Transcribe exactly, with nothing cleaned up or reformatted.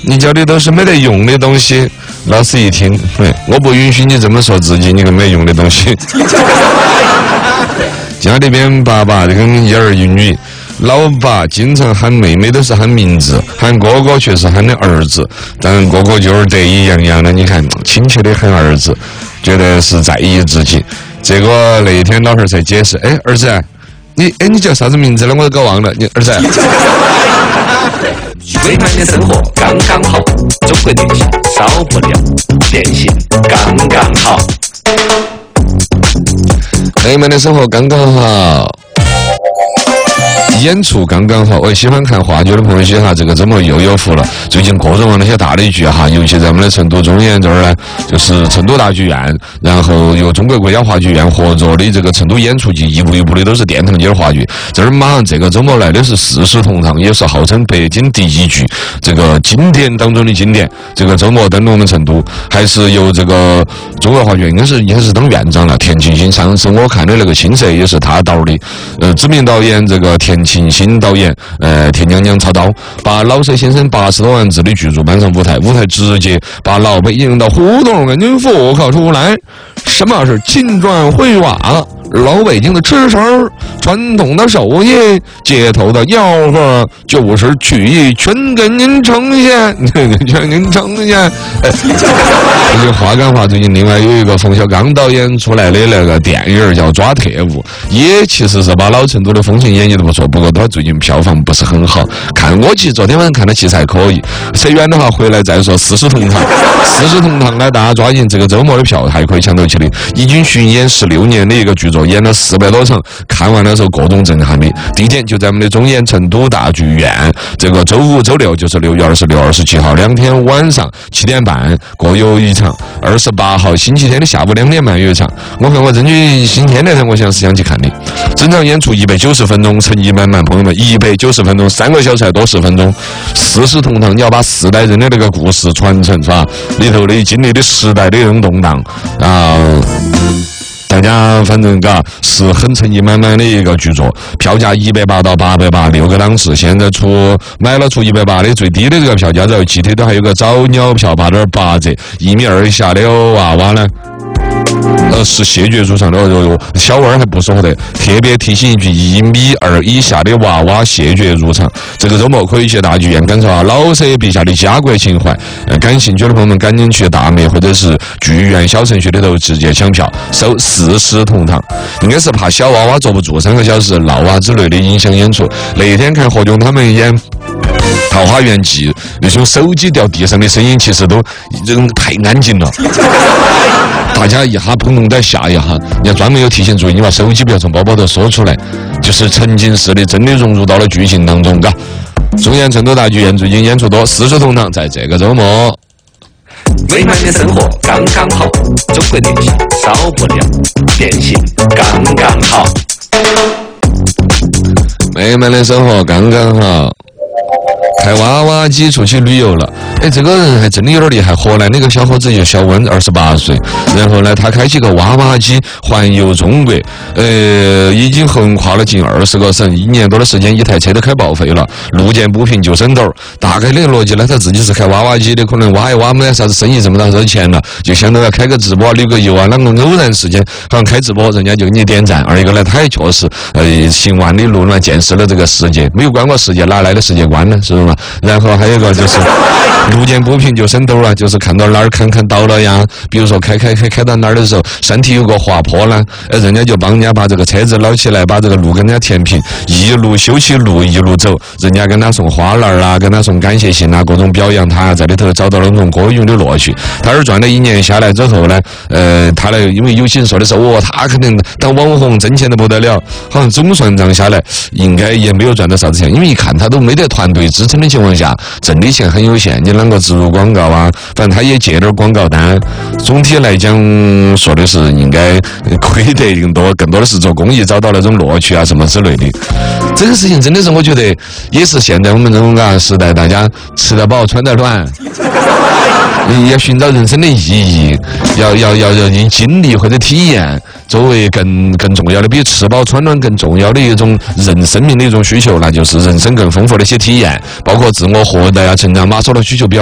你教的都是没得用的东西。老师一听，对，我不允许你这么说自己，你个没用的东西。家里边爸爸跟一儿一女，老爸经常喊妹妹都是喊名字，喊哥哥却是喊的儿子，但哥哥就是得意洋洋的，你看亲切的喊儿子，觉得是在意自己。结果那一天老汉才解释，哎，儿子，你哎你叫啥子名字呢？我都搞忘了，你儿子。 美满的生活刚刚好，中国电信少不了，电信刚刚好。 美满的生活刚刚好，演出刚刚好。我喜欢看话剧的朋友些哈，这个周末又有福了。最近各种那些大的剧哈，尤其在我们的成都中演这儿呢，就是成都大剧院，然后由中国国家话剧院合作的这个成都演出季，一部一部的都是殿堂级的话剧。这儿马上这个周末来的是《四世同堂》，也是号称北京第一剧，这个经典当中的经典。这个周末登陆我们成都，还是由这个中国话剧院应该是应该是当院长了，田沁鑫。上次我看的那个《青蛇》也是他导的，呃，知名导演这个田沁鑫导演，呃，田娘娘操刀，把老舍先生八十多万字的巨著搬上舞台，舞台直接把老北引到胡同跟你佛考出来。什么是金砖灰瓦？老北京的吃食儿，传统的手艺，街头的吆喝，就是曲艺，全给您呈现，全给您呈现。这个话赶话，最近另外有一个冯小刚导演出来的那个电影叫《抓特务》，也其实是把老成都的风情演绎的不错，不过他最近票房不是很好。看我其实昨天晚上看的其实还可以，扯远的话回来再说。四世同堂，四世同堂呢，大家抓紧这个周末的票还可以抢到起的。已经巡演十六年的一个剧作，演了四百多场，看完的时候各种震撼的。地点就在我们的中演成都大剧院，这个周五、周六就是六月二十六、二十七号两天晚上七点半各有一场，二十八号星期天的下午两点半有一场。我看我争取星期天那天我想是想去看的。整场演出一百九十分钟，诚意满满，朋友们，一百九十分钟，三个小时还多十分钟。四世同堂，你要把四代人的那个故事传承，是吧？里头的经历的时代的那种动荡啊。大家反正嘎是很诚意满满的一个剧作，票价一百八到八百八六个档次，现在出买了出一百八的最低的这个票价，然后具体都还有个早鸟票八点八折，一米二以下的娃娃呢。呃，是谢绝入场的哦，小娃儿还不说的。特别提醒一句，一米二以下的娃娃谢绝入场。这个周末可以去大剧院感受下老舍笔下的家国情怀。呃，感兴趣的朋友们赶紧去大美或者是剧院小程序里头直接抢票，搜四世同堂。应该是怕小娃娃坐不住三个小时闹啊之类的影响演出。那天看何炅他们演《桃花源记》，那种手机掉地上的声音，其实都这种太安静了。大家一下砰砰再下一下，你要专门有提醒注意，你把手机不要从包包头说出来，就是沉浸式的，真的融入到了剧情当中，嘎。中演成都大剧院最近演出多，四世同堂在这个周末。 美满的生活刚刚好，中国电信少不了，电信刚刚好。 美满的生活刚刚好。开娃娃机出去旅游了，哎，这个人还真的有点厉害。荷兰那个小伙子叫小温，二十八岁，然后呢，他开启个娃娃机环游中国，呃，已经横跨了近二十个省，一年多的时间，一台车都开报废了，路见不平就省斗。大概那个逻辑呢，他自己是开娃娃机的，可能挖一挖没啥子生意这么大多钱了，就想到要开个直播旅个游啊，啷个偶然事件好像开直播，人家就给你点赞。二一个呢，他也确实呃行万里路呢，见识了这个世界，没有观过世界，哪来的世界观呢？是不是嘛？然后还有一个就是路见不平就省斗了，就是看到哪儿看看到了呀，比如说开开开开到哪儿的时候，山体有个滑坡呢，呃，人家就帮人家把这个车子捞起来，把这个路跟人家填平，一路修起路一路走，人家跟他送花篮啊，跟他送感谢信啊，各种表扬他，在里头找到了那种歌咏的乐趣。他是赚了一年下来之后呢，呃，他呢，因为有些人说的时候，哦，他肯定当网红挣钱的不得了，好像总算账下来应该也没有赚到啥子钱，因为一看他都没得团队支撑的情况下，挣的钱很有限，你啷个植入广告啊？反正他也接点广告单。总体来讲，说的是应该亏得更多，更多的是做公益找到那种乐趣啊什么之类的。这个事情真的是我觉得也是现在我们这种啊时代，大家吃得饱穿得暖。要寻找人生的意义，要要要要以经历或者体验作为更更重要的，比吃饱穿暖更重要的一种人生命的一种需求，那就是人生更丰富的一些体验，包括自我获得呀、成长。马斯洛需求比较